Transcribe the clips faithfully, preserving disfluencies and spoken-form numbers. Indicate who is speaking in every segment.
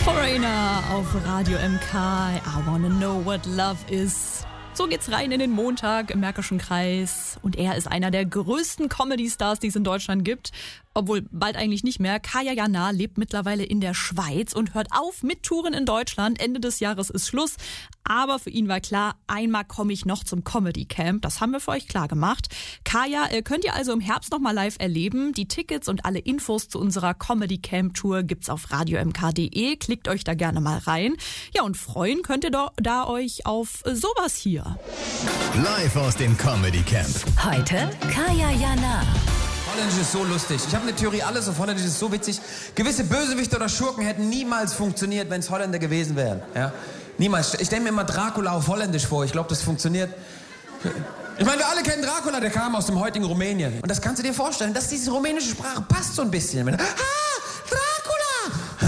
Speaker 1: Foreigner auf Radio M K. I wanna know what love is. So geht's rein in den Montag im Märkischen Kreis. Und er ist einer der größten Comedy-Stars, die es in Deutschland gibt. Obwohl bald eigentlich nicht mehr. Kaya Jana lebt mittlerweile in der Schweiz und hört auf mit Touren in Deutschland. Ende des Jahres ist Schluss. Aber für ihn war klar, einmal komme ich noch zum Comedy Camp. Das haben wir für euch klar gemacht. Kaya äh, könnt ihr also im Herbst nochmal live erleben. Die Tickets und alle Infos zu unserer Comedy Camp Tour gibt's auf radio m k punkt d e. Klickt euch da gerne mal rein. Ja, und freuen könnt ihr da, da euch auf äh, sowas hier.
Speaker 2: Live aus dem Comedy Camp.
Speaker 3: Heute Kaya Jana.
Speaker 4: Holländisch ist so lustig. Ich habe eine Theorie, alles auf Holländisch ist so witzig. Gewisse Bösewichte oder Schurken hätten niemals funktioniert, wenn es Holländer gewesen wären. Ja? Niemals. Ich stelle mir immer Dracula auf Holländisch vor. Ich glaube, das funktioniert. Ich meine, wir alle kennen Dracula, der kam aus dem heutigen Rumänien. Und das kannst du dir vorstellen, dass diese rumänische Sprache passt so ein bisschen. Ah, Dracula!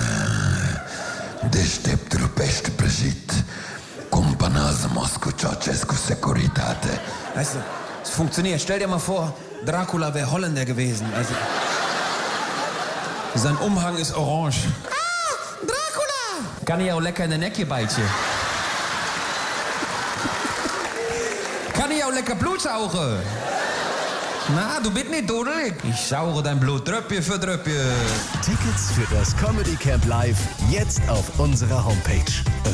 Speaker 5: Deștept rupește prăjit. Cumpănează-mă cu Ceaușescu Securitate.
Speaker 4: Weißt du, es funktioniert. Stell dir mal vor, Dracula wäre Holländer gewesen. Also, sein Umhang ist orange. Ah, Dracula! Kann ich auch lecker in den Necke beißen. Kann ich auch lecker Blut saugen? Na, du bist nicht dusselig. Ich sauge dein Blut Tröpfchen für Tröpfchen.
Speaker 2: Tickets für das Comedy Camp Live jetzt auf unserer Homepage.